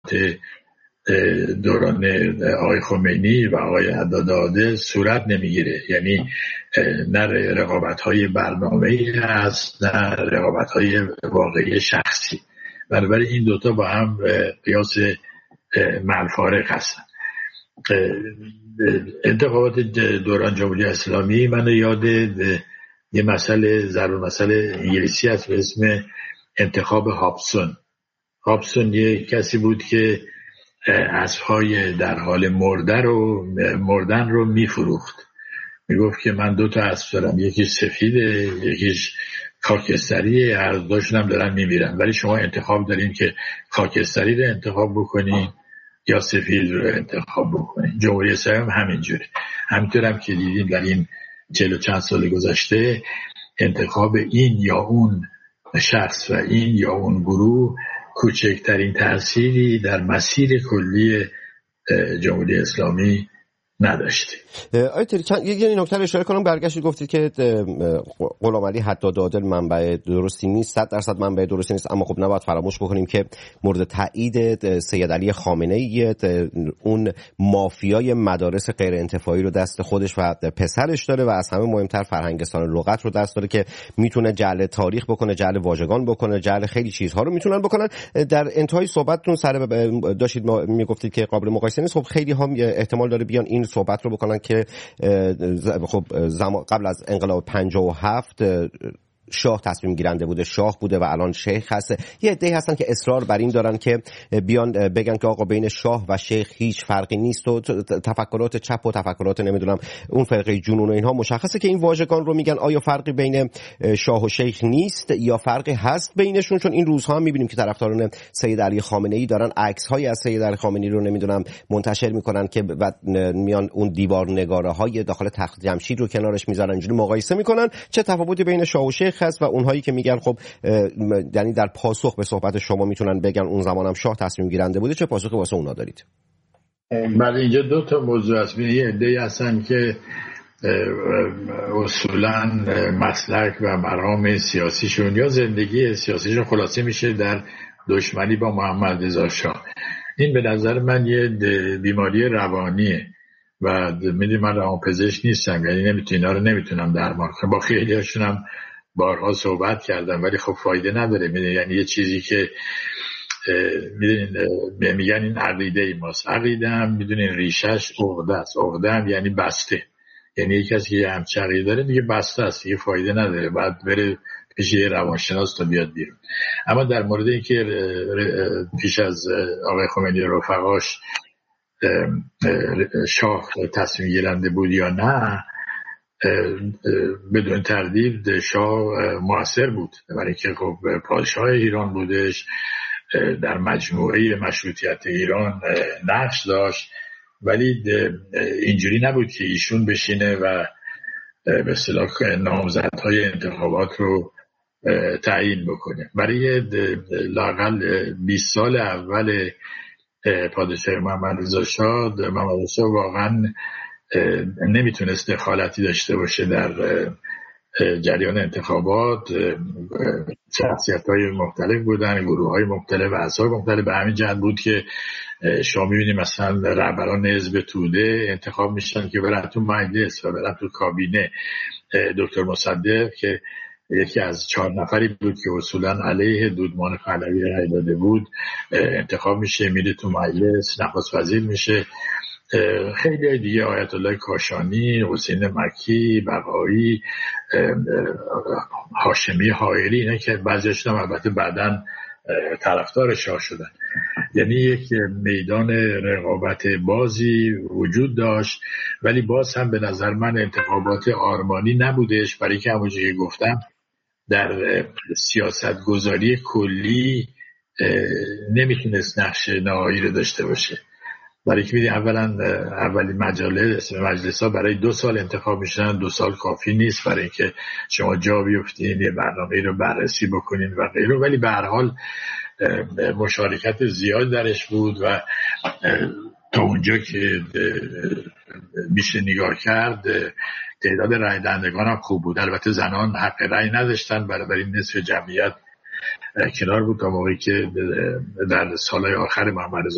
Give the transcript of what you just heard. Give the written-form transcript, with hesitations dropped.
دوران آقای خمینی و آقای عداد صورت نمیگیره. یعنی نه رقابت‌های برنامه‌ای هست نه رقابت‌های واقعی شخصی. بنابراین این دوتا با هم قیاس معالفارق هستن. انتخابات دوران جمهوری اسلامی منو یاد یه مسئله انگلیسی هست به اسم انتخاب هابسون یه کسی بود که اسب‌های در حال مردن رو میفروخت. میگفت که من 2 تا اسب دارم، یکیش سفیده یکیش خاکستریه، هر دوشون هم دارن میمیرن، ولی شما انتخاب دارین که خاکستری رو انتخاب بکنین یا سفید رو انتخاب بکنین. جمهوری اسلامی هم همینجوری. همینطور هم که دیدیم در این 40 و چند سال گذشته انتخاب این یا اون شخص و این یا اون گروه کوچکترین تأثیری در مسیر کلی جمهوری اسلامی نداشتی. آیه تری یه نکته رو اشاره کنم. برگشتید گفتید که غلامعلی حداد عادل منبع درستی نیست، 100% منبع درستی نیست، اما خب نباید فراموش بکنیم که مورد تایید سید علی خامنه‌ای اون مافیای مدارس غیر انتفاعی رو دست خودش و پسرش داره و از همه مهمتر فرهنگستان لغت رو دست داره که میتونه جعل تاریخ بکنه، جعل واژگان بکنه، جعل خیلی چیزها رو میتونن بکنن. در انتهای صحبتتون داشتید میگفتید که قابل مقایسه نیست. خب خیلی هم احتمال داره بیان این صحبت رو بکنن که خب قبل از انقلاب 57 شاه تصمیم گیرنده بوده، شاه بوده و الان شیخ هست. یه عده‌ای هستن که اصرار بر این دارن که بیان بگن که آقا بین شاه و شیخ هیچ فرقی نیست و تفکرات چپ و تفکرات نمیدونم اون فرقه جنون و اینها مشخصه که این واژگان رو میگن. آیا فرقی بین شاه و شیخ نیست یا فرقی هست بینشون؟ چون این روزها هم میبینیم که طرفداران سید علی خامنه‌ای دارن عکس‌هایی از سید علی خامنه‌ای رو نمیدونم منتشر میکنن که بعد میان اون دیوار نگاره‌های داخل تخت جمشید رو کنارش میذارن، اینجوری مقایسه میکنن چه تفاوتی بین شاه و شیخ هست. و اونهایی که میگن خب یعنی در پاسخ به صحبت شما میتونن بگن اون زمانم شاه تصمیم گیرنده بوده، چه پاسخی واسه اونا دارید؟ بله، اینجا 2 تا موضوع هست. یه عده‌ای هستن که اصولا مسلک و مرام سیاسیشون یا زندگی سیاسیشون خلاصه میشه در دشمنی با محمد رضا شاه. این به نظر من یه بیماری روانیه و میدونم من روانپزشک نیستم، یعنی اینا رو نمیتونم درمان کنم. با خیلی هاشون هم بارها صحبت کردم ولی خب فایده نداره. یعنی یه چیزی که میگن این عقیده ای ماست. عقیده هم میدونین ریشش عقده است. عقده هم یعنی بسته. یعنی یک کسی که یه همچه عقیده داره دیگه بسته است، دیگه فایده نداره، باید بره پیش یه روانشناس تا بیاد بیرون. اما در مورد اینکه پیش از آقای خمینی رفقاش شاه تصمیم گیرنده بود یا نه، بدون تردید شاه مؤثر بود، برای که خب پادشاه ایران بودش، در مجموعه مشروطیت ایران نقش داشت، ولی اینجوری نبود که ایشون بشینه و به اصطلاح نامزدهای انتخابات رو تعیین بکنه. برای لااقل 20 سال اول پادشاه محمد رضا شاه واقعا نمیتونست دخالتی داشته باشه در جریان انتخابات. شخصیت‌های مختلف بودن، گروه‌های مختلف و احزاب مختلف. به همین جهت بود که شما می‌بینید مثلا رهبران حزب توده انتخاب میشن که برن تو مجلس و برن تو کابینه. دکتر مصدق که یکی از 4 نفری بود که اصولا علیه دودمان پهلوی رأی داده بود انتخاب میشه، میره تو مجلس، نخست وزیر میشه. خیلی دیگه، آیت الله کاشانی، حسین مکی، بقایی، هاشمی حائری، اینا که بعضیاشون هم البته بعداً طرفدار شاه شدن. یعنی یک میدان رقابت بازی وجود داشت، ولی باز هم به نظر من انتخابات آرمانی نبودش، برای که همونجوری که گفتم در سیاست گذاری کلی نمیتونست نقش نهایی رو داشته باشه. برای که میدید اولی مجلس ها برای 2 سال انتخاب میشن. 2 سال کافی نیست برای اینکه شما جا بیفتین، یه برنامه رو بررسی بکنین و غیره، ولی به هر حال مشارکت زیاد درش بود و تا اونجا که میشه نگاه کرد تعداد رای دهندگان هم خوب بود. البته زنان حق رای نداشتن، بنابراین نصف جمعیت کنار بود تا موقعی که در سالهای آخر محمد